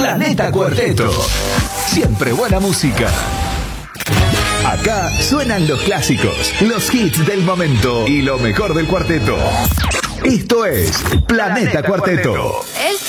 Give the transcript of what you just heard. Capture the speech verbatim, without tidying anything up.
Planeta Cuarteto. Siempre buena música. Acá suenan los clásicos, los hits del momento y lo mejor del cuarteto. Esto es Planeta Cuarteto.